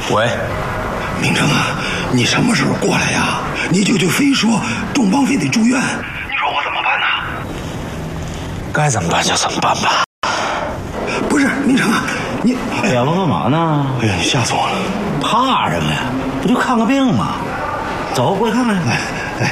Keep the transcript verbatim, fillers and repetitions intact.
喂， 明成啊，你什么时候过来呀？你舅舅非说仲邦非得住院，你说我怎么办呢？ 该怎么办就怎么办吧。 不是，明成啊，你哑巴干嘛呢？ 哎呀，你吓死我了！ 怕什么呀？不就看个病吗？走，过去看看去。 哎。